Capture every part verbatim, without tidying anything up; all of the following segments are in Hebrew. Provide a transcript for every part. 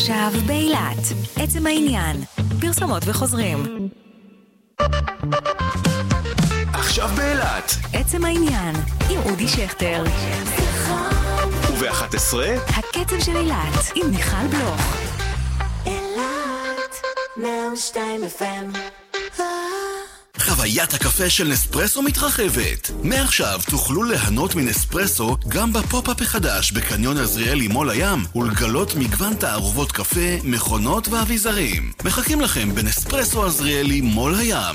עכשיו באילת, עצם העניין, פרסומות וחוזרים. עכשיו באילת, עצם העניין, עם אודי שכטר. וב-אחת עשרה, הקצב של אילת, עם מיכל בלוך. אילת, מאה ושתיים אף אם. חוויית הקפה של נספרסו מתרחבת. מעכשיו תוכלו ליהנות מנספרסו גם בפופ-אפ החדש בקניון עזריאלי מול הים, ולגלות מגוון תערובות קפה, מכונות ואביזרים. מחכים לכם בנספרסו עזריאלי מול הים.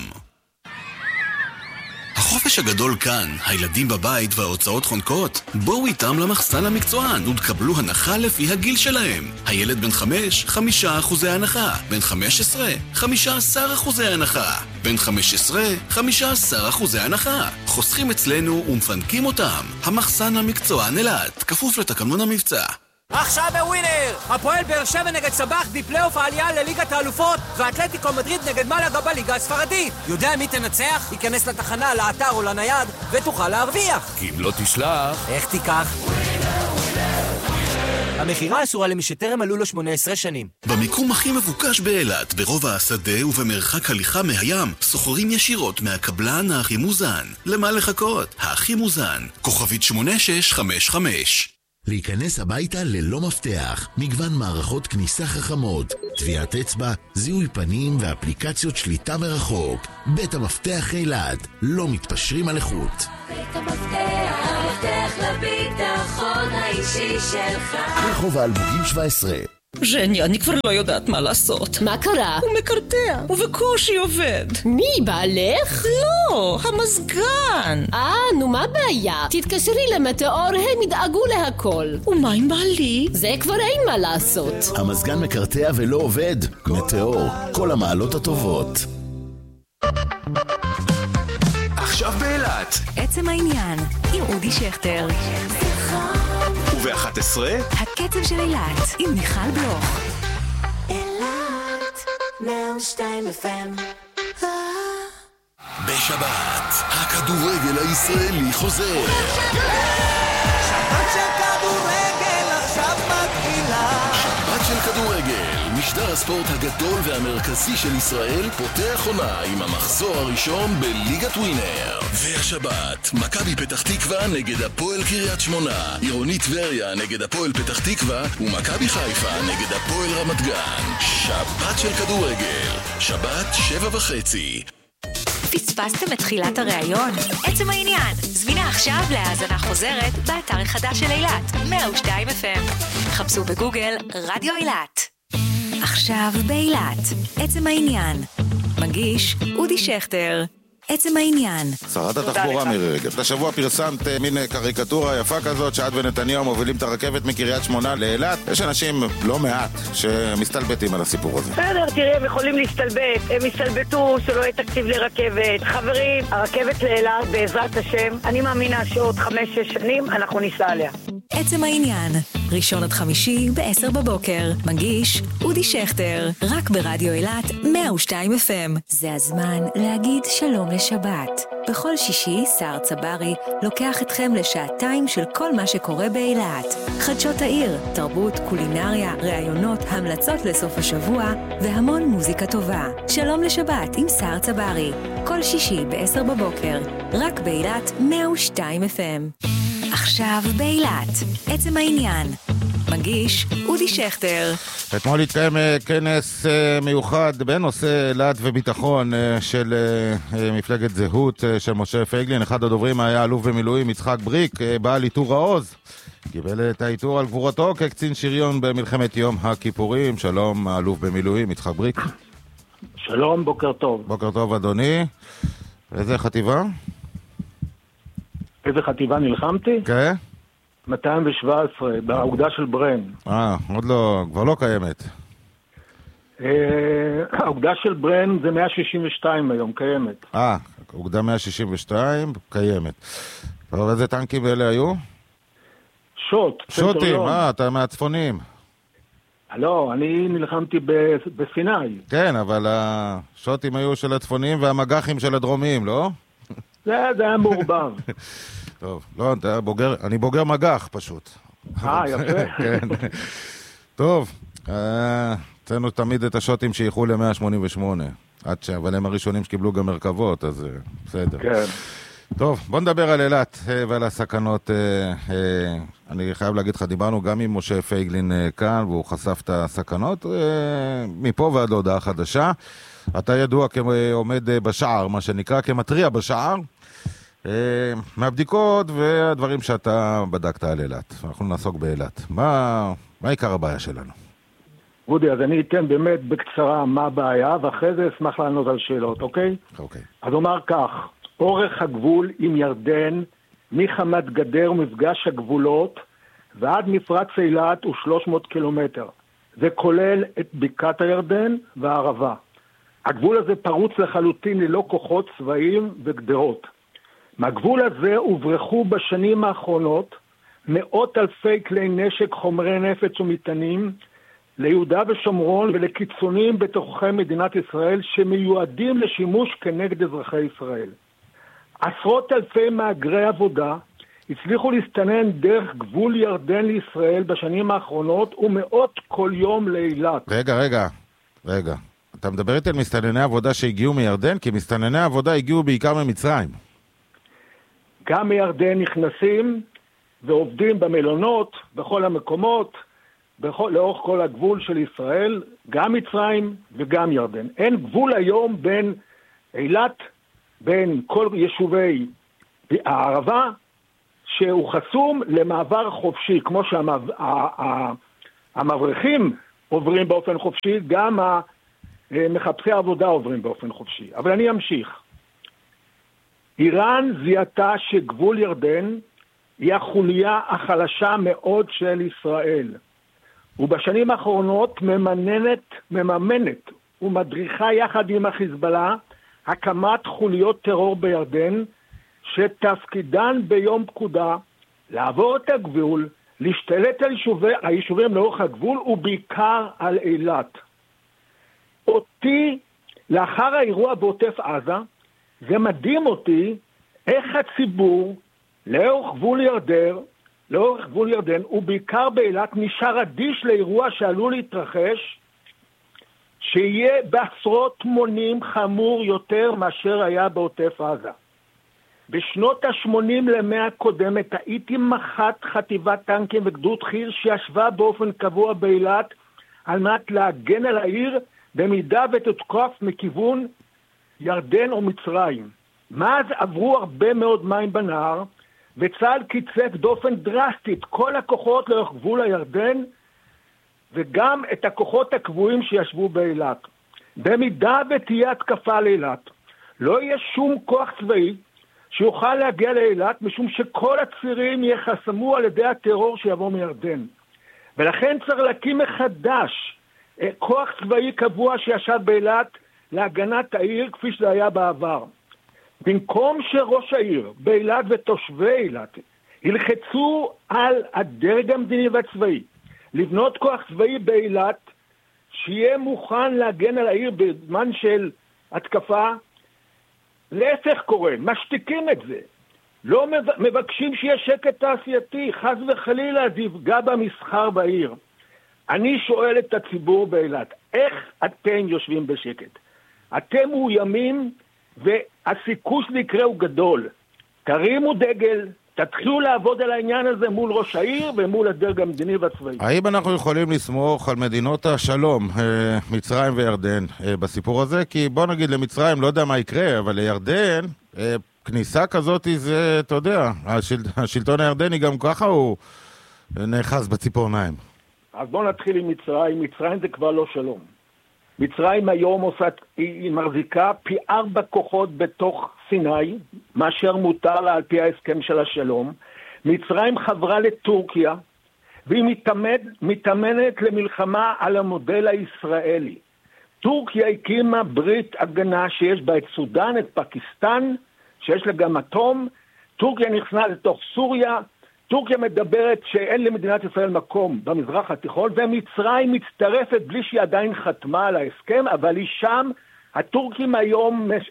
החופש הגדול כאן, הילדים בבית וההוצאות חונקות. בואו איתם למחסן המקצוען ותקבלו הנחה לפי הגיל שלהם. הילד בן חמש, חמישה אחוזי הנחה. בן חמש עשרה, חמישה עשר אחוזי הנחה. בן חמש עשרה, חמישה עשר אחוזי הנחה. חוסכים אצלנו ומפנקים אותם. המחסן המקצוען אילת, כפוף לתקנון המבצע. עכשיו בווינר! הפועל באר שבע נגד סבח בפלייאוף העלייה לליגת האלופות, ואתלטיקו מדריד נגד מלאגה בליגה הספרדית. יודע מי תנצח? ייכנס לתחנה, לאתר או לנייד ותוכל להרוויח. כי אם לא תשלח... איך תיקח? המחירה אסורה למי שטרם מלאו לו שמונה עשרה שנים. במיקום הכי מבוקש באילת, ברובע השדה ובמרחק הליכה מהים, סוחרים ישירות מהקבלן הכי מוזן. למה לחכות? הכי מוזן. כוכבית שמונה שש חמש חמש. להיכנס הביתה ללא מפתח, מגוון מערכות כניסה חכמות, טביעת אצבע, זיהוי פנים ואפליקציות שליטה מרחוק. בית המפתח אילת, לא מתפשרים על איכות. בית המפתח, המפתח לביטחון האישי שלך. רחוב האלמוגים שבע עשרה. ז'ני, אני כבר לא יודעת מה לעשות. מה קרה? הוא מקרטע, ובקושי עובד. מי, בעלך? לא, המזגן. אה, נו מה הבעיה? תתקשרי למטאור, הם ידאגו להכל. ומה עם בעלי? זה כבר אין מה לעשות. המזגן מקרטע ולא עובד. מטאור, כל המעלות הטובות. עכשיו באילת, עצם העניין, עם אודי שכטר. וב-אחת עשרה, הקצב של אילת, עם מיכל בלוך. אילת, מאה ושתיים אף אם. בשבת, הכדורגל הישראלי חוזר. שבת של כדורגל עכשיו מתחילה. שבת של כדורגל, משדר הספורט הגדול והמרכזי של ישראל, פותח עונה עם המחזור הראשון בליגת ווינר. והשבת, מכבי פתח תקווה נגד הפועל קריית שמונה, עירוני טבריה נגד הפועל פתח תקווה, ומכבי חיפה נגד הפועל רמת גן. שבת של כדורגל, שבת שבע וחצי. פספסתם את תחילת הראיון? עצם העניין, זמינה עכשיו להאזנה חוזרת באתר החדש של אילת, מאה ושתיים אף אם. חפשו בגוגל רדיו אילת. עכשיו באילת, עצם העניין. מגיש אודי שכטר. עצם העניין. שרת התחבורה מירי רגב. השבוע פרסמת מין קריקטורה יפה כזאת שאת ונתניהו מובילים את הרכבת מקריית שמונה לאילת. יש אנשים לא מעט שמסתלבטים על הסיפור הזה. בסדר, תראה, הם יכולים להסתלבט. הם הסתלבטו שלא יהיה תקציב לרכבת. חברים, הרכבת לאילת בעזרת השם, אני מאמינה שעוד חמש שש שנים אנחנו ניסע עליה. עצם העניין, ראשון עד חמישי בעשר בבוקר. מגיש אודי שכטר, רק ברדיו אילת מאה ושתיים אף אם. זה הזמן להגיד שלום לשבת. בכל שישי סער צברי לוקח אתכם לשעתיים של כל מה שקורה באילת. חדשות העיר, תרבות, קולינריה, ראיונות, המלצות לסוף השבוע והמון מוזיקה טובה. שלום לשבת עם סער צברי. כל שישי בעשר בבוקר, רק באילת מאה ושתיים אף אם. עכשיו באילת, עצם העניין. מגיש אודי שכטר. אתמול התקיים כנס מיוחד בנושא אילת וביטחון של מפלגת זהות של משה פייגלין. אחד הדוברים היה אלוף במילואים יצחק בריק, בעל עיטור העוז. קיבל את העיטור על גבורתו כקצין שריון במלחמת יום הכיפורים. שלום, אלוף במילואים יצחק בריק. שלום, בוקר טוב. בוקר טוב אדוני. איזה חטיבה? איזה חטיבה נלחמתי? כן. מאתיים שבע עשרה, באוגדה של ברן. אה, עוד לא, כבר לא קיימת. האוגדה של ברן זה מאה שישים ושתיים היום, קיימת. אה, אוגדה מאה שישים ושתיים, קיימת. אבל איזה טנקים אלה היו? שוט. שוטים, אה, אתה מהצפונים. לא, אני נלחמתי בסיני. כן, אבל השוטים היו של הצפונים והמגחים של הדרומיים, לא? זה היה מעורבב. טוב, לא, אתה בוגר, אני בוגר מגח פשוט. אה, יפה. כן. טוב, אצלנו תמיד את השוטים שייכו ל-מאה שמונים ושמונה, עד ש... אבל הם הראשונים שקיבלו גם מרכבות, אז בסדר. כן. טוב, בוא נדבר על אילת ועל הסכנות. אני חייב להגיד לך, דיברנו גם עם משה פייגלין כאן, והוא חשף את הסכנות מפה ועד להודעה חדשה. אתה ידוע כעומד בשער, מה שנקרא, כמטריע בשער, מהבדיקות והדברים שאתה בדקת על אילת. אנחנו נעסוק באילת. מה, מה עיקר הבעיה שלנו? רודי, אז אני אתן באמת בקצרה מה הבעיה, ואחרי זה אשמח לענות על שאלות, אוקיי? אוקיי. אז אומר כך, אורך הגבול עם ירדן, מחמת גדר ומפגש הגבולות, ועד מפרץ אילת הוא שלוש מאות קילומטר. זה כולל את בקעת הירדן והערבה. הגבול הזה פרוץ לחלוטין ללא כוחות צבאיים וגדרות. מהגבול הזה הוברחו בשנים האחרונות מאות אלפי כלי נשק, חומרי נפץ ומטענים ליהודה ושומרון ולקיצונים בתוככי מדינת ישראל שמיועדים לשימוש כנגד אזרחי ישראל. עשרות אלפי מהגרי עבודה הצליחו להסתנן דרך גבול ירדן לישראל בשנים האחרונות ומאות כל יום לאילת. רגע, רגע, רגע. אתה מדבר איתי על מסתנני עבודה שהגיעו מירדן? כי מסתנני עבודה הגיעו בעיקר ממצרים. גם מירדן נכנסים ועובדים במלונות, בכל המקומות, בכל, לאורך כל הגבול של ישראל, גם מצרים וגם ירדן. אין גבול היום בין אילת, בין כל יישובי הערבה, שהוא חסום למעבר חופשי, כמו שהמברכים עוברים באופן חופשי, גם מחפשי העבודה עוברים באופן חופשי. אבל אני אמשיך. איראן זיהתה שגבול ירדן היא החוליה החלשה מאוד של ישראל. ובשנים האחרונות ממננת, מממנת ומדריכה יחד עם החיזבאללה הקמת חוליות טרור בירדן, שתפקידן ביום פקודה לעבור את הגבול, להשתלט על יישובי, היישובים לאורך הגבול ובעיקר על אילת. אותי, לאחר האירוע בעוטף עזה, זה מדהים אותי איך הציבור לאורך גבול ירדן, לאורך גבול ירדן ובעיקר באילת נשאר אדיש לאירוע שעלול להתרחש, שיהיה בעשרות מונים חמור יותר מאשר היה בעוטף עזה. בשנות ה-שמונים למאה הקודמת הייתי מח"ט חטיבת טנקים וגדוד חי"ר שישבה באופן קבוע באילת על מנת להגן על העיר במידה ותותקף מכיוון ירדן או מצרים. מאז עברו הרבה מאוד מים בנהר, וצה"ל קיצץ באופן דרסטי את כל הכוחות לאורך גבול הירדן, וגם את הכוחות הקבועים שישבו באילת. במידה ותהיה התקפה לאילת, לא יהיה שום כוח צבאי שיוכל להגיע לאילת, משום שכל הצירים יחסמו על ידי הטרור שיבוא מירדן. ולכן צריך להקים מחדש כוח צבאי קבוע שישב באילת להגנת העיר כפי שזה היה בעבר. במקום שראש העיר באילת ותושבי אילת ילחצו על הדרג המדיני והצבאי לבנות כוח צבאי באילת שיהיה מוכן להגן על העיר בזמן של התקפה, להפך קורה, משתיקים את זה. לא מבקשים שיהיה שקט תעשייתי, חס וחלילה זה יפגע במסחר בעיר. אני שואל את הציבור באילת, איך אתם יושבים בשקט? אתם מאוימים והסיכוי שזה יקרה הוא גדול. תרימו דגל, תתחילו לעבוד על העניין הזה מול ראש העיר ומול הדרג המדיני והצבאי. האם אנחנו יכולים לסמוך על מדינות השלום, מצרים וירדן, בסיפור הזה? כי בוא נגיד למצרים, לא יודע מה יקרה, אבל לירדן, כניסה כזאת זה, אתה יודע, השל... השלטון הירדני גם ככה הוא נאחז בציפורניים. אז בוא נתחיל עם מצרים. מצרים זה כבר לא שלום. מצרים היום עושה, היא מחזיקה פי ארבע כוחות בתוך סיני, מאשר מותר לה על פי ההסכם של השלום. מצרים חברה לטורקיה, והיא מתאמנת, מתאמנת למלחמה על המודל הישראלי. טורקיה הקימה ברית הגנה שיש בה את סודן, את פקיסטן, שיש לה גם אטום. טורקיה נכנסה לתוך סוריה, טורקיה מדברת שאין למדינת ישראל מקום במזרח התיכון, ומצרים מצטרפת בלי שהיא עדיין חתמה על ההסכם, אבל היא שם. הטורקים היום מש...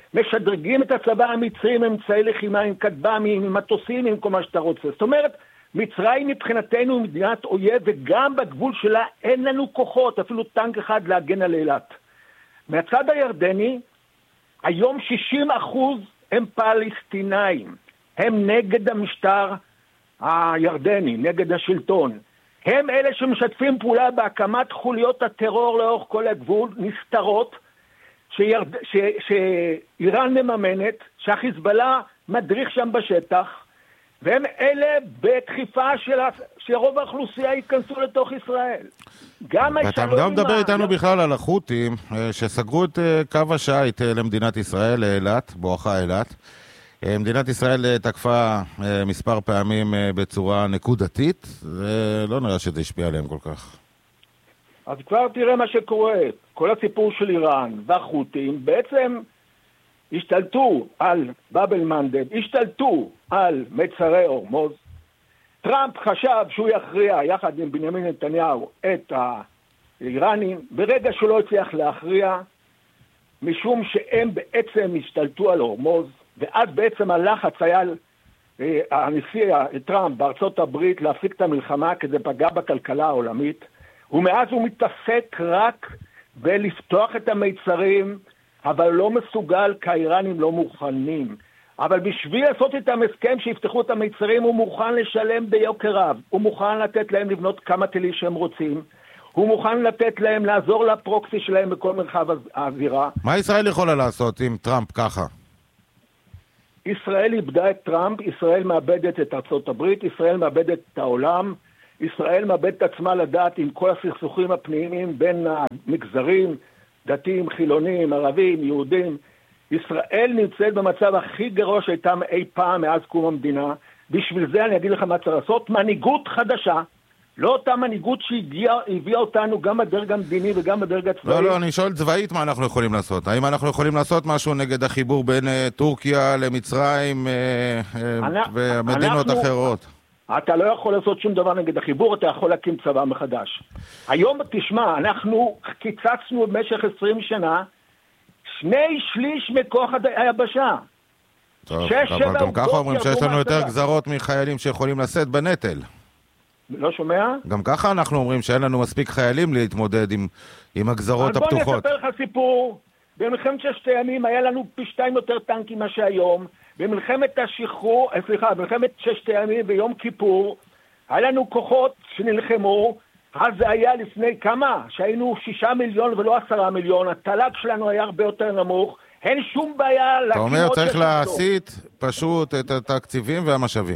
משדרגים את הצבא המצרי עם אמצעי לחימה, עם כטב"מים, עם מטוסים, עם כל מה שאתה רוצה. זאת אומרת, מצרים מבחינתנו היא מדינת אויב, וגם בגבול שלה אין לנו כוחות, אפילו טנק אחד להגן על אילת. מהצד הירדני, היום שישים אחוז הם פלסטינאים. הם נגד המשטר הירדני, נגד השלטון. הם אלה שמשתפים פעולה בהקמת חוליות הטרור לאורך כל הגבול, נסתרות, שירד... ש... שאיראן מממנת, שהחיזבאללה מדריך שם בשטח, והם אלה בדחיפה של שרוב האוכלוסייה ייכנסו לתוך ישראל. גם ואתה גם מדבר איתנו בכלל על החות'ים, שסגרו את קו השיט למדינת ישראל, לאילת, בואכה אילת. מדינת ישראל תקפה מספר פעמים בצורה נקודתית, ולא נראה שזה השפיע עליהם כל כך. אז כבר תראה מה שקורה. כל הסיפור של איראן והחות'ים בעצם השתלטו על באב אל-מנדב, השתלטו על מצרי הורמוז. טראמפ חשב שהוא יכריע יחד עם בנימין נתניהו את האיראנים, ברגע שהוא לא הצליח להכריע, משום שהם בעצם השתלטו על הורמוז, ואז בעצם הלחץ היה הנשיא טראמפ בארצות הברית להפסיק את המלחמה כדי פגע בכלכלה העולמית, ומאז הוא מתעסק רק בלפתוח את המיצרים, אבל לא מסוגל, כי האיראנים לא מוכנים. אבל בשביל לעשות איתם הסכם שיפתחו את המיצרים, הוא מוכן לשלם ביוקר רב. הוא מוכן לתת להם לבנות כמה טילים שהם רוצים. הוא מוכן לתת להם, לעזור לפרוקסי שלהם בכל מרחב האווירה. מה ישראל יכולה לעשות עם טראמפ ככה? ישראל איבדה את טראמפ, ישראל מאבדת את ארצות הברית, ישראל מאבדת את העולם, ישראל מאבדת את עצמה לדעת עם כל הסכסוכים הפנימיים בין המגזרים, דתיים, חילונים, ערבים, יהודים. ישראל נמצאת במצב הכי גרוע שהייתה אי פעם מאז קום המדינה. בשביל זה אני אגיד לך מה צריך לעשות, מנהיגות חדשה, לא אותה מנהיגות שהביאה אותנו גם בדרג המדיני וגם בדרג הצבאי. לא, לא, אני שואל צבאית מה אנחנו יכולים לעשות. האם אנחנו יכולים לעשות משהו נגד החיבור בין uh, טורקיה למצרים uh, uh, ומדינות אנחנו, אחרות? אתה לא יכול לעשות שום דבר נגד החיבור, אתה יכול להקים צבא מחדש. היום תשמע, אנחנו קיצצנו במשך עשרים שנה שני שליש מכוח היבשה. טוב, אבל גם ככה אומרים שיש לנו יותר גזרות מחיילים שיכולים לשאת בנטל. לא שומע? גם ככה אנחנו אומרים שאין לנו מספיק חיילים להתמודד עם, עם הגזרות הפתוחות. אז בוא נספר לך סיפור. במלחמת ששת הימים היה לנו פי שתיים יותר טנקים מה שהיום. במלחמת השחרור, סליחה, במלחמת ששת הימים ביום כיפור, היה לנו כוחות שנלחמו, אז זה היה לפני כמה? שהיינו שישה מיליון ולא עשרה מיליון, התל"ג שלנו היה הרבה יותר נמוך, אין שום בעיה להקים עוד... אתה אומר צריך להסיט פשוט את התקציבים והמשאבים.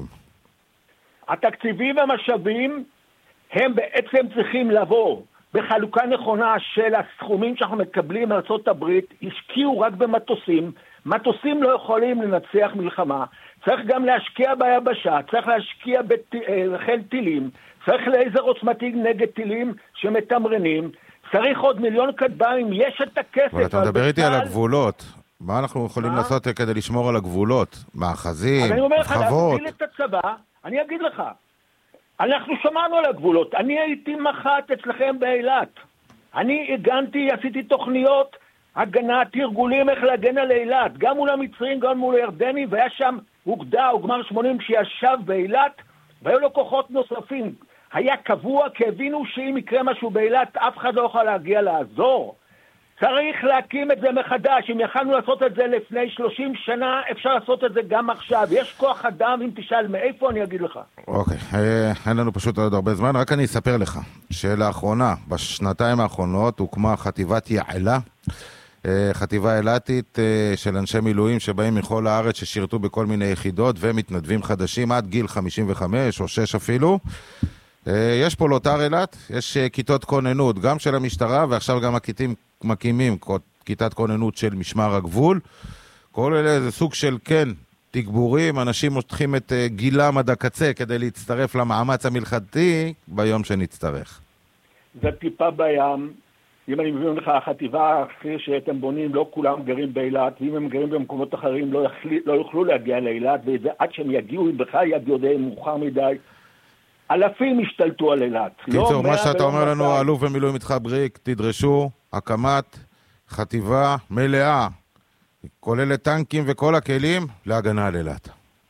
התקציבים והמשאבים הם בעצם צריכים לבוא בחלוקה נכונה של הסכומים שאנחנו מקבלים מארצות הברית, השקיעו רק במטוסים, מטוסים לא יכולים לנצח מלחמה, צריך גם להשקיע ביבשה, צריך להשקיע בחיל טילים, צריך לעזר עוצמתי נגד טילים שמתמרנים, צריך עוד מיליון כטב"מים, יש את הכסף. אבל אתה מדבר איתי על הגבולות, מה אנחנו יכולים לעשות כדי לשמור על הגבולות? מאחזים, חוות? אני אומר לך, להגביל את הצבא, אני אגיד לך, אנחנו שמענו על הגבולות, אני הייתי מח"ט אצלכם באילת, אני הגנתי, עשיתי תוכניות הגנה, תרגולים איך להגן על אילת, גם מול המצרים, גם מול הירדני, והיה שם אוגדה, אוגמר שמונים שישב באילת, והיו לו כוחות נוספים, היה קבוע, כי הבינו שאם יקרה משהו באילת, אף אחד לא יכול להגיע לעזור. צריך להקים את זה מחדש, אם יכלנו לעשות את זה לפני שלושים שנה, אפשר לעשות את זה גם עכשיו. יש כוח אדם, אם תשאל מאיפה, אני אגיד לך. אוקיי, אין לנו פשוט עוד הרבה זמן, רק אני אספר לך, שלאחרונה, בשנתיים האחרונות, הוקמה חטיבת יעלה, חטיבה אילתית של אנשי מילואים שבאים מכל הארץ ששירתו בכל מיני יחידות ומתנדבים חדשים עד גיל חמישים וחמש או שש אפילו. יש פה לוטר אילת, יש כיתות כוננות גם של המשטרה ועכשיו גם הכיתים מקימים כיתת כוננות של משמר הגבול. כל אלה זה סוג של כן תגבורים, אנשים מותחים את גילם עד הקצה כדי להצטרף למאמץ המלחמתי ביום שנצטרך. זה טיפה בים. אם אני מבין לך, החטיבה אחרי שאתם בונים, לא כולם גרים באילת, ואם הם גרים במקומות אחרים, לא, יחלי, לא יוכלו להגיע לאילת, ועד שהם יגיעו, אם בכלל יגיעו די מאוחר מדי, אלפים השתלטו על אילת. קיצור, לא מה שאתה אומר לנו, האלוף במילואים יצחק בריק, תדרשו הקמת חטיבה מלאה, כוללת טנקים וכל הכלים, להגנה על אילת.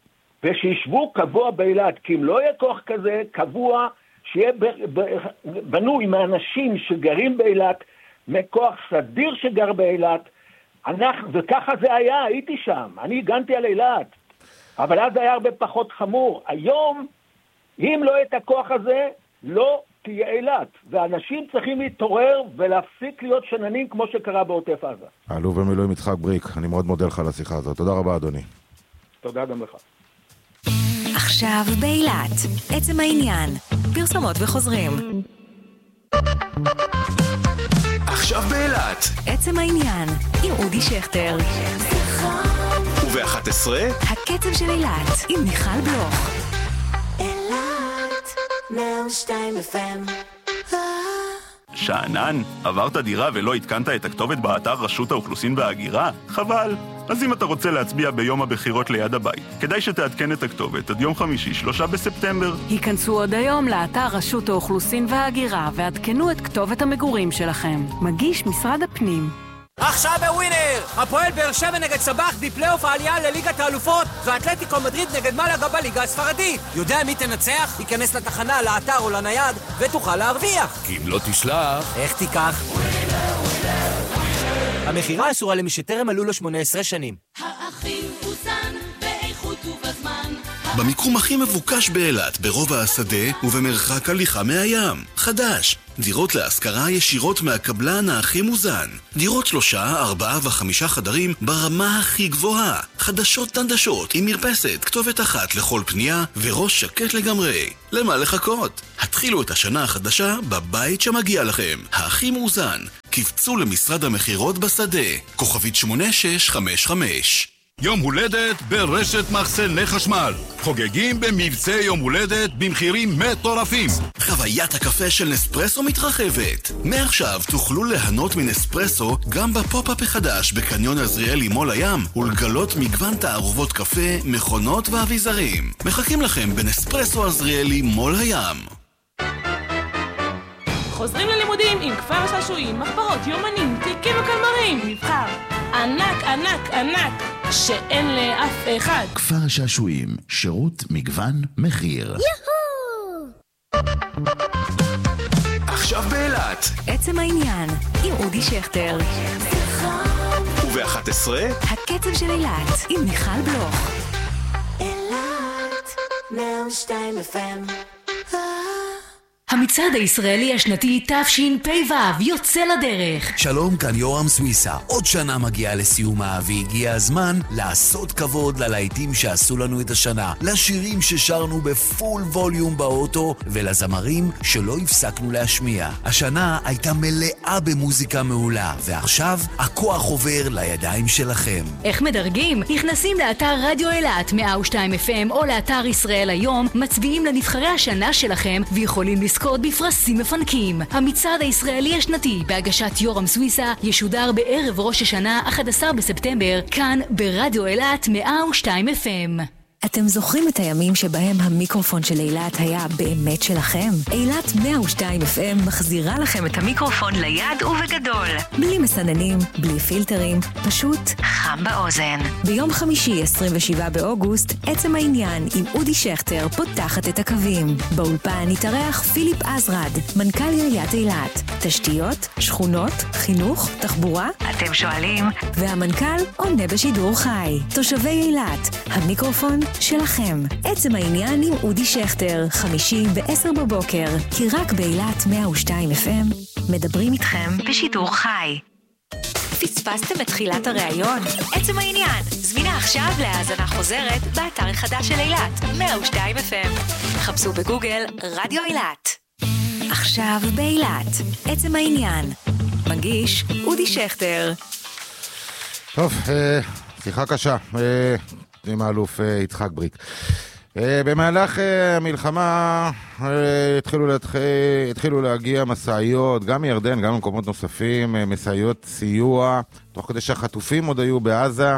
ושישבו קבוע באילת, כי אם לא יהיה כוח כזה קבוע, שיהיה בנוי מאנשים שגרים באילת, מכוח סדיר שגר באילת, אנחנו, וככה זה היה, הייתי שם, אני הגנתי על אילת, אבל אז היה הרבה פחות חמור. היום, אם לא יהיה את הכוח הזה, לא תהיה אילת, ואנשים צריכים להתעורר ולהפסיק להיות שננים כמו שקרה בעוטף עזה. האלוף במילואים יצחק בריק, אני מאוד מודה לך על השיחה הזאת. תודה רבה, אדוני. תודה גם לך. עכשיו באילת, עצם העניין, פרסומות וחוזרים. עכשיו באילת, עצם העניין, עם אודי שכטר. וב-אחת עשרה, הקצב של אילת, עם מיכל בלוך. אילת, מאה ושתיים אף אם. שאנן, עברת דירה ולא התקנת את הכתובת באתר רשות האוכלוסין וההגירה? חבל. אז אם אתה רוצה להצביע ביום הבחירות ליד הבית, כדאי שתעדכן את הכתובת עד יום חמישי, שלושה בספטמבר. היכנסו עוד היום לאתר רשות האוכלוסין וההגירה ועדכנו את כתובת המגורים שלכם. מגיש משרד הפנים. עכשיו בווינר! הפועל באר שבע נגד סבח בפלייאוף העלייה לליגת האלופות ואתלטיקו מדריד נגד מלאגה בליגה הספרדית. יודע מי תנצח? ייכנס לתחנה, לאתר או לנייד ותוכל להרוויח. כי אם לא תשלח... איך תיקח? המחירה אסורה למי שטרם מלאו לו שמונה עשרה שנים. האחים אוזן באיכות ובזמן. במיקום הכי מבוקש באילת, ברובע השדה ובמרחק הליכה מהים. חדש, דירות להשכרה ישירות מהקבלן הכי מוזן. דירות שלושה, ארבעה וחמישה חדרים ברמה הכי גבוהה. חדשות תנדשות עם מרפסת, כתובת אחת לכל פנייה וראש שקט לגמרי. למה לחכות? התחילו את השנה החדשה בבית שמגיע לכם. הכי מאוזן. קפצו למשרד המחירות בשדה. כוכבית שמונה שש חמש חמש. יום הולדת ברשת מחסני חשמל. חוגגים במבצע יום הולדת במחירים מטורפים. חוויית הקפה של נספרסו מתרחבת. מעכשיו תוכלו ליהנות מנספרסו גם בפופ-אפ החדש בקניון עזריאלי מול הים ולגלות מגוון תערובות קפה, מכונות ואביזרים. מחכים לכם בנספרסו עזריאלי מול הים. חוזרים ללימודים עם כפר השעשועים, מחברות, יומנים, תיקים וקלמרים. מבחר ענק, ענק, ענק, שאין לאף אחד. כפר השעשועים, שירות, מגוון, מחיר. יהו! עכשיו באילת, עצם העניין, עם אודי שכטר. וב-אחת עשרה, הקצב של אילת, עם מיכל בלוך. אילת, מאה ושתיים אף אם. המצעד הישראלי השנתי תשפ"ו יוצא לדרך. שלום, כאן יורם סוויסה. עוד שנה מגיעה לסיומה והגיע הזמן לעשות כבוד ללהיטים שעשו לנו את השנה, לשירים ששרנו בפול ווליום באוטו ולזמרים שלא הפסקנו להשמיע. השנה הייתה מלאה במוזיקה מעולה, ועכשיו הכוח עובר לידיים שלכם. איך מדרגים? נכנסים לאתר רדיו אילת מאה ושתיים אף אם או לאתר ישראל היום, מצביעים לנבחרי השנה שלכם ויכולים לזכות בפרסים מפנקים. המצעד הישראלי השנתי בהגשת יורם סוויסה ישודר בערב ראש השנה אחד עשר בספטמבר כאן ברדיו אילת מאה ושתיים אף אם. אתם זוכרים את הימים שבהם המיקרופון של אילת היה באמת שלכם? אילת מאה ושתיים אף אם מחזירה לכם את המיקרופון ליד ובגדול. בלי מסננים, בלי פילטרים, פשוט חם באוזן. ביום חמישי עשרים ושבעה באוגוסט, עצם העניין עם אודי שכטר פותחת את הקווים. באולפן יתארח פיליפ עזרד, מנכ"ל עיריית אילת. תשתיות, שכונות, חינוך, תחבורה? אתם שואלים? והמנכ"ל עונה בשידור חי. תושבי אילת, המיקרופון שלכם. עצם העניין עם אודי שכטר, חמישי בעשר בבוקר, כי רק באילת מאה ושתיים אף אם מדברים איתכם בשידור חי. פספסתם את תחילת הראיון? עצם העניין, זמינה עכשיו להאזנה חוזרת באתר החדש של אילת, מאה ושתיים אף אם. חפשו בגוגל רדיו אילת. עכשיו באילת, עצם העניין. מגיש אודי שכטר. טוב, שיחה קשה. עם האלוף יצחק בריק. במהלך המלחמה התחילו, התחילו להגיע מסעיות, גם מירדן, גם ממקומות נוספים, מסעיות סיוע, תוך כדי שהחטופים עוד היו בעזה,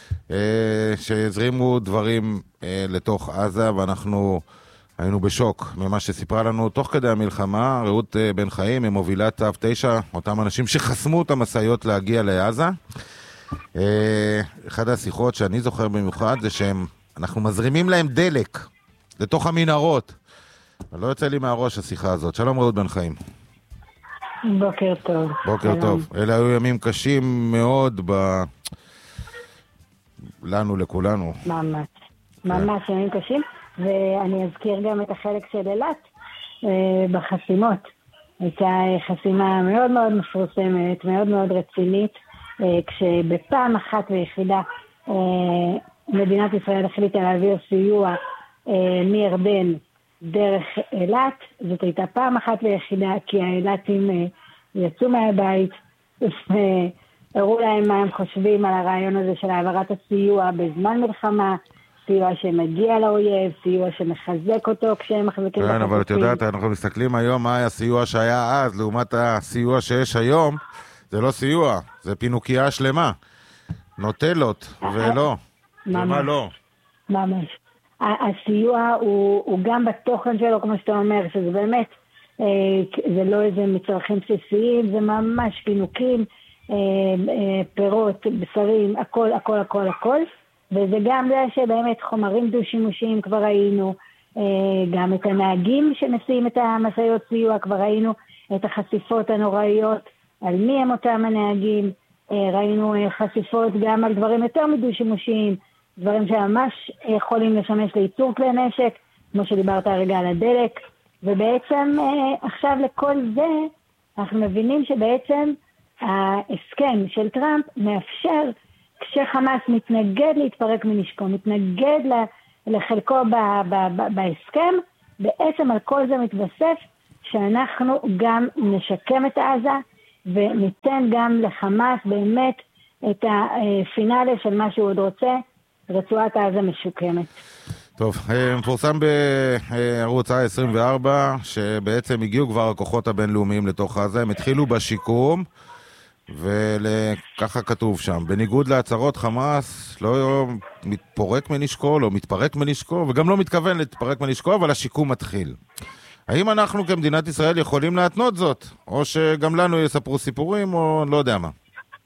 שהזרימו דברים לתוך עזה, ואנחנו היינו בשוק ממה שסיפרה לנו תוך כדי המלחמה, רעות בן חיים, ממובילת תו תשע, אותם אנשים שחסמו את המסעיות להגיע לעזה. אחד השיחות שאני זוכר במיוחד זה שהם אנחנו מזרימים להם דלק לתוך המנהרות. לא יוצא לי מהראש השיחה הזאת. שלום רעות בן חיים. בוקר טוב. בוקר שלום. טוב. אלה היו ימים קשים מאוד ב... לנו, לכולנו. ממש. ממש yeah. ימים קשים. ואני אזכיר גם את החלק של אילת אה, בחסימות. הייתה חסימה מאוד מאוד מפורסמת, מאוד מאוד רצינית, אה, כשבפעם אחת ויחידה אה, מדינת ישראל החליטה להעביר סיוע אה, מירדן דרך אילת. זאת הייתה פעם אחת ויחידה, כי האילתים אה, יצאו מהבית והראו להם מה הם חושבים על הרעיון הזה של העברת הסיוע בזמן מלחמה, סיוע שמגיע לאויב, סיוע שמחזק אותו כשהם מחזקים את כן, אבל את יודעת, אנחנו מסתכלים היום מה היה הסיוע שהיה אז, לעומת הסיוע שיש היום, זה לא סיוע, זה פינוקייה שלמה. נוטלות, ולא. ומה לא? ממש. הסיוע הוא, הוא גם בתוכן שלו, כמו שאתה אומר, שזה באמת, אה, זה לא איזה מצרכים בסיסיים, זה ממש פינוקים, אה, אה, פירות, בשרים, הכל, הכל, הכל, הכל. וזה גם זה שבאמת חומרים דו-שימושיים כבר ראינו, גם את הנהגים שמסיעים את המשאיות סיוע, כבר ראינו את החשיפות הנוראיות, על מי הם אותם הנהגים, ראינו חשיפות גם על דברים יותר מדו-שימושיים, דברים שממש יכולים לשמש לייצור כלי נשק, כמו שדיברת הרגע על הדלק, ובעצם עכשיו לכל זה אנחנו מבינים שבעצם ההסכם של טראמפ מאפשר, כשחמאס מתנגד להתפרק מנשקו, מתנגד לחלקו בהסכם, בעצם על כל זה מתווסף שאנחנו גם נשקם את עזה, וניתן גם לחמאס באמת את הפינאלה של מה שהוא עוד רוצה, רצועת עזה משוקמת. טוב, מפורסם בערוץ עשרים וארבע, שבעצם הגיעו כבר הכוחות הבינלאומיים לתוך עזה, הם התחילו בשיקום, וככה כתוב שם, בניגוד להצהרות חמאס לא מתפורק מנשקו, לא מתפרק מנשקו, וגם לא מתכוון להתפרק מנשקו, אבל השיקום מתחיל. האם אנחנו כמדינת ישראל יכולים להתנות זאת? או שגם לנו יספרו סיפורים, או לא יודע מה?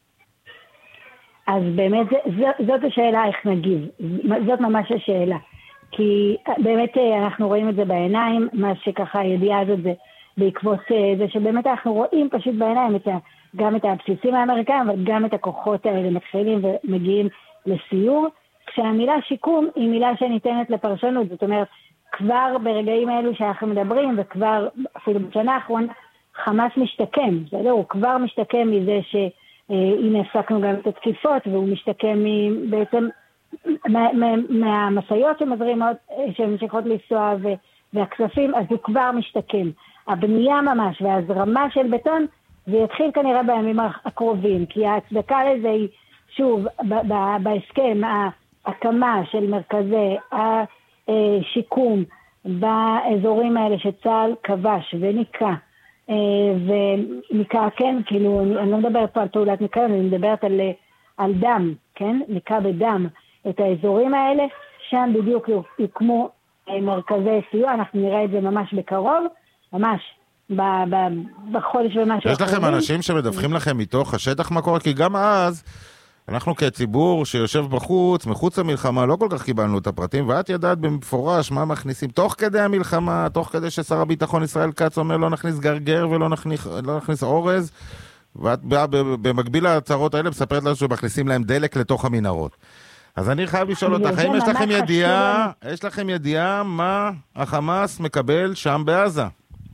אז באמת זאת השאלה איך נגיב, זאת ממש השאלה. כי באמת אנחנו רואים את זה בעיניים, מה שככה הידיעה הזאת זה בעקבות זה שבאמת אנחנו רואים פשוט בעיניים את ה... גם את הבסיסים האמריקאים, אבל גם את הכוחות האלה מתחילים ומגיעים לסיור, כשהמילה שיקום היא מילה שניתנת לפרשנות, זאת אומרת, כבר ברגעים האלו שאנחנו מדברים, וכבר אפילו בשנה האחרונה, חמאס משתקם, בסדר? הוא כבר משתקם מזה שהנה הפסקנו גם את התקיפות, והוא משתקם בעצם מהמסעיות שמזרימות, שממשיכות לנסוע והכספים, אז הוא כבר משתקם. הבנייה ממש וההזרמה של בטון, זה יתחיל כנראה בימים הקרובים, כי ההצדקה לזה היא, שוב, בהסכם, ההקמה של מרכזי השיקום באזורים האלה שצה"ל כבש וניקה, וניקה, כן, כאילו, אני, אני לא מדברת פה על פעולת ניקה, אני מדברת על, על דם, כן, ניקה בדם, את האזורים האלה, שם בדיוק יוקמו מרכזי סיוע, אנחנו נראה את זה ממש בקרוב, ממש, בחודש ומשהו. יש לכם אנשים שמדווחים לכם מתוך השטח מה קורה? כי גם אז אנחנו כציבור שיושב בחוץ, מחוץ למלחמה, לא כל כך קיבלנו את הפרטים, ואת ידעת במפורש מה מכניסים תוך כדי המלחמה, תוך כדי ששר הביטחון ישראל כץ אומר לא נכניס גרגר ולא נכניס, לא נכניס אורז, ואת במקביל להצהרות האלה מספרת לנו שמכניסים להם דלק לתוך המנהרות. אז אני חייב לשאול אותך, האם יש לכם ידיעה, יש לכם ידיעה מה החמאס מקבל שם בעזה?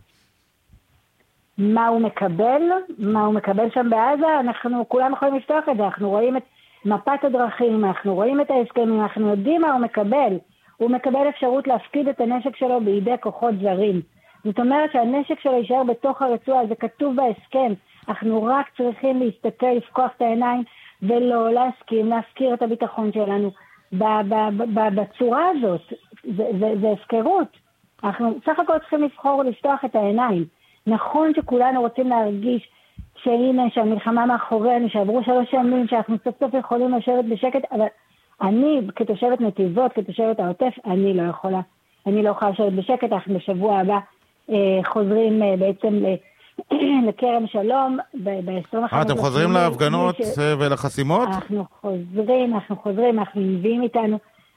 מה הוא מקבל, מה הוא מקבל שם בעזה, אנחנו כולם יכולים לפתוח את זה, אנחנו רואים את מפת הדרכים, אנחנו רואים את ההסכמים, אנחנו יודעים מה הוא מקבל, הוא מקבל אפשרות להפקיד את הנשק שלו בידי כוחות זרים, זאת אומרת שהנשק שלו יישאר בתוך הרצועה, זה כתוב בהסכם, אנחנו רק צריכים להסתכל, לפקוח את העיניים, ולא להסכים, להזכיר את הביטחון שלנו בצורה הזאת, זה, זה, זה הפקרות, אנחנו סך הכל צריכים לבחור ולפתוח את העיניים, נכון שכולנו רוצים להרגיש שהנה, שהמלחמה מאחורינו, שעברו שלוש שנים, שאנחנו סוף סוף יכולים לשבת בשקט, אבל אני, כתושבת נתיבות, כתושבת העוטף, אני לא יכולה. אני לא יכולה לשבת בשקט, אנחנו בשבוע הבא אה, חוזרים אה, בעצם לכרם שלום, ב-עשרים וחמש... אה, אתם חוזרים להפגנות ש... ולחסימות? אנחנו חוזרים, אנחנו חוזרים, אנחנו מביאים איתנו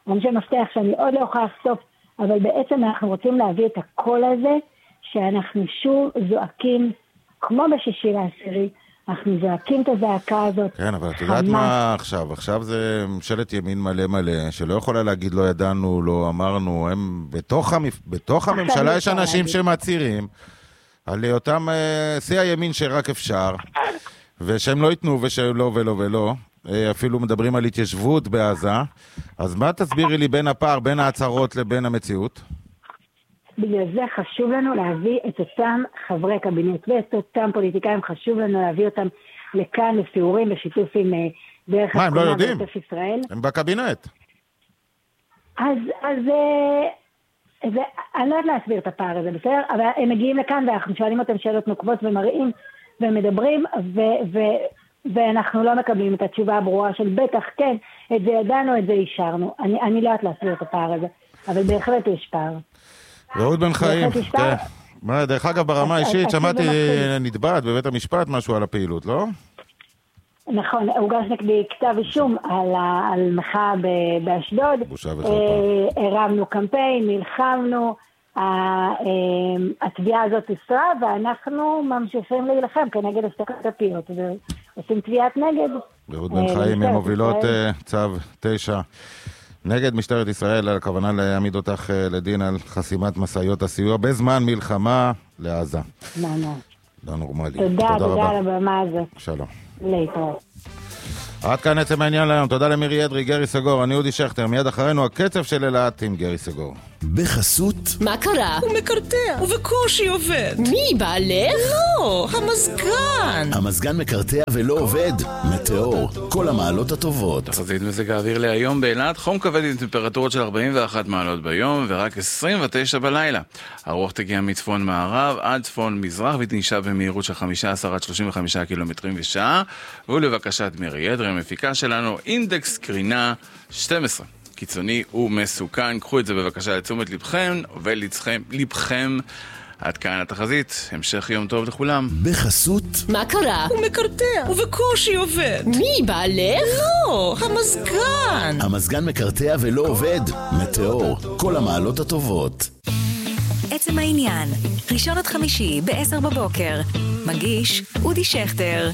אנשי מפתח שאני עוד לא יכולה לחשוף, אבל בעצם אנחנו רוצים להביא את הקול הזה, שאנחנו שוב זועקים, כמו בשישי לעשירי, אנחנו זועקים את הזעקה הזאת. כן, אבל את יודעת מה עכשיו? עכשיו זה ממשלת ימין מלא מלא, שלא יכולה להגיד לא ידענו, לא אמרנו, הם בתוך, המפ... בתוך הממשלה יש אנשים שמצהירים על אותם שיא uh, הימין שרק אפשר, ושהם לא ייתנו ושלא ולא ולא, אפילו מדברים על התיישבות בעזה, אז מה תסבירי לי בין הפער, בין ההצהרות לבין המציאות? בגלל זה חשוב לנו להביא את אותם חברי קבינט ואת אותם פוליטיקאים, חשוב לנו להביא אותם לכאן לסיורים בשיתוף עם דרך מה, הם לא יודעים? ישראל. הם בקבינט. אז, אז זה, אני לא יודעת להסביר את הפער הזה, בסדר? אבל הם מגיעים לכאן ואנחנו שואלים אותם שאלות נוקבות ומראים ומדברים ו, ו, ואנחנו לא מקבלים את התשובה הברורה של בטח, כן, את זה ידענו, את זה אישרנו. אני, אני לא יודעת להסביר את הפער הזה, אבל בהחלט יש פער. רעות בן חיים, כן. דרך אגב, ברמה האישית, שמעתי נתבעת בבית המשפט משהו על הפעילות, לא? נכון, הוגש נגדי כתב אישום על מחאה באשדוד. בושה וחרפה. הרמנו קמפיין, נלחמנו, התביעה הזאת הוסרה, ואנחנו ממשיכים להילחם כנגד הפסקת הפעילות, ועושים תביעת נגד. רעות בן חיים, ממובילות צו תשע. נגד משטרת ישראל על הכוונה להעמיד אותך לדין על חסימת מסעיות הסיוע בזמן מלחמה לעזה. לא, לא. לא נורמלי. תודה, תודה על הבמה הזאת. שלום. להתראות. עד כאן עצם העניין להיום. תודה למירי אדרי, גרי סגור, אני אודי שכטר. מיד אחרינו הקצב של אילת עם גרי סגור. בחסות. מה קרה? הוא מקרטע, ובקושי עובד. מי, בעלך? לא, המזגן. המזגן מקרטע ולא עובד. מטאור, כל המעלות הטובות. תחזית מזג האוויר להיום באילת, חום כבד עם טמפרטורות של ארבעים ואחת מעלות ביום ורק עשרים ותשע בלילה. הרוח תגיע מצפון מערב עד צפון מזרח ותנשב במהירות של חמישה עשר עד שלושים וחמישה קילומטרים בשעה. ולבקשת מירי אדרי, המפיקה שלנו, אינדקס קרינה שתים עשרה. קיצוני ומסוכן. קחו את זה בבקשה לתשומת לבכם ולצחם לבכם. עד כאן התחזית. המשך יום טוב לכולם. בחסות. מה קרה? הוא מקרטע, ובקושי עובד. מי, בעלך? לא, המזגן. המזגן מקרטע ולא עובד. מטאור, כל המעלות הטובות. עצם העניין, ראשון עד חמישי בעשר בבוקר. מגיש אודי שכטר.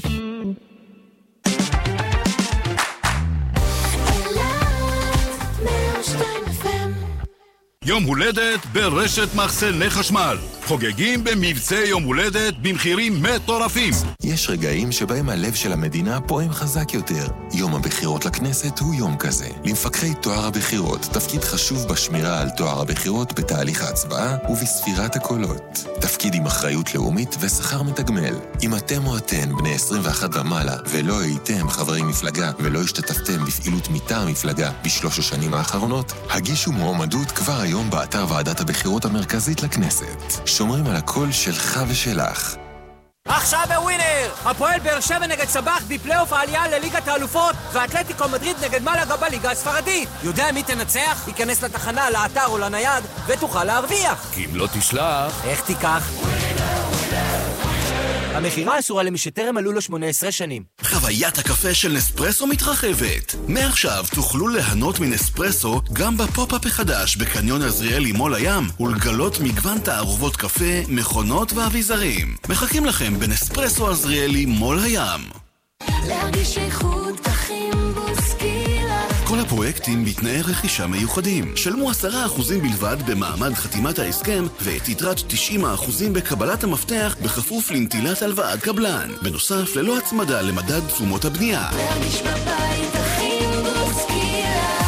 יום הולדת ברשת מחסני חשמל. חוגגים במבצע יום הולדת במחירים מטורפים. יש רגעים שבהם הלב של המדינה פועם חזק יותר. יום הבחירות לכנסת הוא יום כזה. למפקחי תואר הבחירות תפקיד חשוב בשמירה על תואר הבחירות בתהליך ההצבעה ובספירת הקולות. תפקיד עם אחריות לאומית ושכר מתגמל. אם אתם או אתן בני עשרים ואחת ומעלה ולא הייתם חברי מפלגה ולא השתתפתם בפעילות מטעם מפלגה בשלוש השנים האחרונות, הגישו מועמדות כבר היום באתר ועדת הבחירות המרכזית לכנסת. שומרים על הקול שלך ושלך. עכשיו בווינר! הפועל באר שבע נגד סבח בפלייאוף העלייה לליגת האלופות ואתלטיקו מדריד נגד מלאגה בליגה הספרדית. יודע מי תנצח? ייכנס לתחנה, לאתר או לנייד ותוכל להרוויח. כי אם לא תשלח... איך תיקח? המחירה אסורה למי שטרם מלאו לו שמונה עשרה שנים. חוויית הקפה של נספרסו מתרחבת. מעכשיו תוכלו ליהנות מנספרסו גם בפופ-אפ החדש בקניון עזריאלי מול הים ולגלות מגוון תערובות קפה, מכונות ואביזרים. מחכים לכם בנספרסו עזריאלי מול הים. להרגיש איכות אחים בוסקילה. כל הפרויקטים בתנאי רכישה מיוחדים. שלמו עשרה אחוזים בלבד במעמד חתימת ההסכם ואת יתרת תשעים אחוזים בקבלת המפתח בכפוף לנטילת הלוואת קבלן. בנוסף, ללא הצמדה למדד תשומות הבנייה. להרגיש בבית אחים בוסקילה.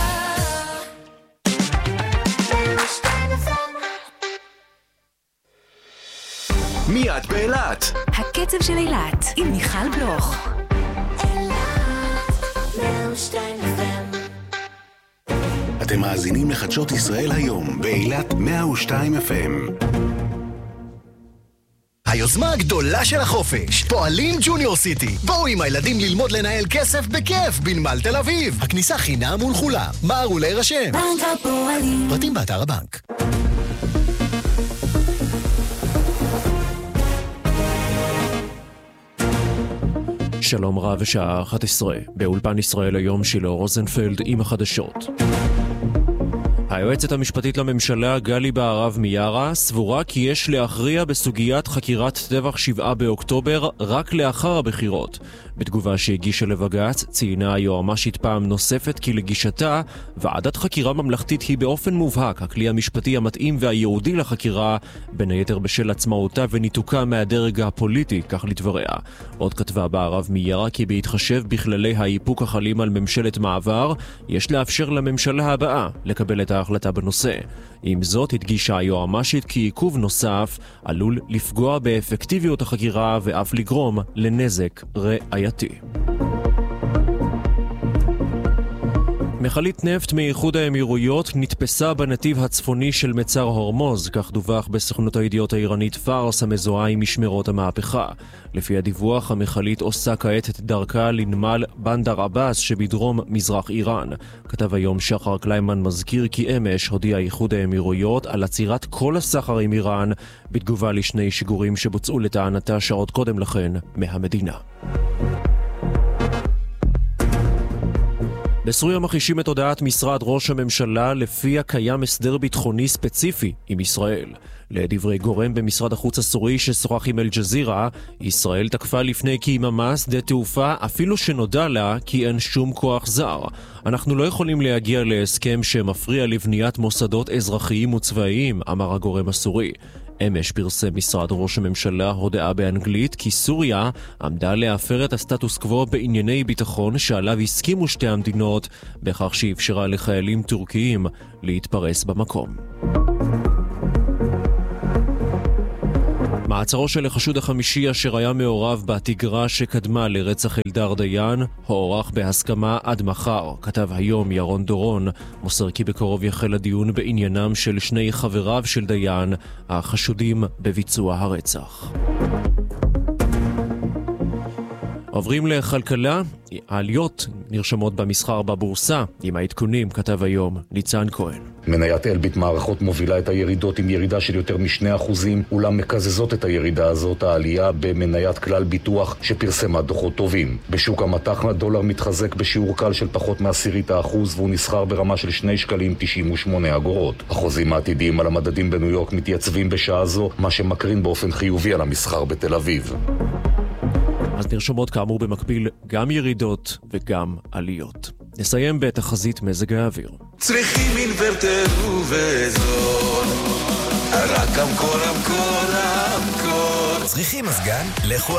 מיד באילת. הקצב של אילת עם מיכל בלוך. אתם מאזינים לחדשות ישראל היום באילת מאה ושתיים אף אם. היוזמה הגדולה של החופש, פועלים ג'וניור סיטי. בואו עם הילדים ללמוד לנהל כסף בכיף בנמל תל אביב. הכניסה חינם ולכולם. מהרו להירשם. בנק הפועלים. פרטים באתר הבנק. שלום רב, שעה אחת עשרה. באולפן ישראל היום שילה רוזנפלד עם החדשות. היועצת המשפטית לממשלה גלי בהרב מיארה סבורה כי יש להכריע בסוגיית חקירת טבח שבעה באוקטובר רק לאחר הבחירות. בתגובה שהגישה לבג"ץ ציינה היועמ"שית פעם נוספת כי לגישתה ועדת חקירה ממלכתית היא באופן מובהק הכלי המשפטי המתאים והייעודי לחקירה, בין היתר בשל עצמאותה וניתוקה מהדרג הפוליטי, כך לדבריה. עוד כתבה בהרב מיארה כי בהתחשב בכללי האיפוק החלים על ממשלת מעבר, יש לאפשר לממשלה הבאה לקבל את ההחלטה בנושא. עם זאת הדגישה היועמ"שית כי עיכוב נוסף עלול לפגוע באפקטיביות החקירה ואף לגרום לנזק ראייתי. מכלית נפט מאיחוד האמירויות נתפסה בנתיב הצפוני של מצר הורמוז, כך דווח בסוכנות הידיעות האיראנית פארס המזוהה עם משמרות המהפכה. לפי הדיווח, המכלית עושה כעת את דרכה לנמל בנדר עבאס שבדרום מזרח איראן. כתב היום שחר קליימן מזכיר כי אמש הודיע איחוד האמירויות על עצירת כל הסחר עם איראן, בתגובה לשני שיגורים שבוצעו לטענתה שעות קודם לכן מהמדינה. בסוריה מכחישים את הודעת משרד ראש הממשלה לפיה קיים הסדר ביטחוני ספציפי עם ישראל. לדברי גורם במשרד החוץ הסורי ששוחח עם אל-ג'זירה, ישראל תקפה לפני כיממה שדה תעופה אפילו שנודע לה כי אין שום כוח זר. אנחנו לא יכולים להגיע להסכם שמפריע לבניית מוסדות אזרחיים וצבאיים, אמר הגורם הסורי. אמש פרסם משרד ראש הממשלה הודעה באנגלית כי סוריה עמדה להפר את הסטטוס קוו בענייני ביטחון שעליו הסכימו שתי המדינות, בכך שאפשרה לחיילים טורקיים להתפרס במקום. מעצרו של החשוד החמישי אשר היה מעורב בתגרה שקדמה לרצח אלדר דיין הוארך בהסכמה עד מחר. כתב היום ירון דורון, מוסר כי בקרוב יחל הדיון בעניינם של שני חבריו של דיין החשודים בביצוע הרצח. עוברים לכלכלה, העליות נרשמות במסחר בבורסה. עם העדכונים כתב היום ניצן כהן. מניית אלביט מערכות מובילה את הירידות עם ירידה של יותר משני אחוזים, אולם מקזזות את הירידה הזאת העלייה במניית כלל ביטוח שפרסמה דוחות טובים. בשוק המתח הדולר מתחזק בשיעור קל של פחות מעשירית האחוז והוא נסחר ברמה של שני שקלים תשעים ושמונה אגורות. החוזים העתידיים על המדדים בניו יורק מתייצבים בשעה זו, מה שמקרין באופן חיובי על המסחר בתל אביב. אז נרשמות כאמור במקביל גם ירידות וגם עליות. נסיים בתחזית מזג האוויר. צריכים אינוורטר ובזול, רק אמקור אמקור אמקור. צריכים מזגן? לכו